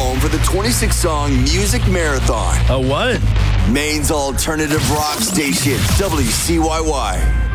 home for the 26-song Music Marathon. A what? Maine's alternative rock station, WCYY.